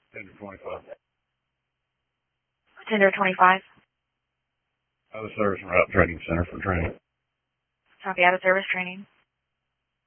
Tender 25. Tender 25. Out of service and route training center for training. Copy, out of service training.